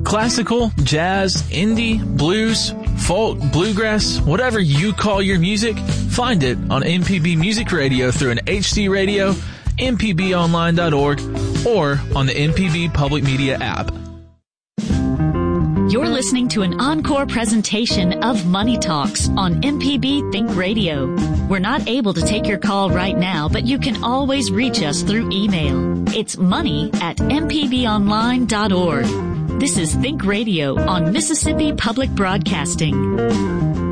Classical, jazz, indie, blues, folk, bluegrass, whatever you call your music, find it on MPB Music Radio through an HD radio, mpbonline.org, or on the MPB Public Media app. You're listening to an encore presentation of Money Talks on MPB Think Radio. We're not able to take your call right now, but you can always reach us through email. It's money@mpbonline.org. This is Think Radio on Mississippi Public Broadcasting.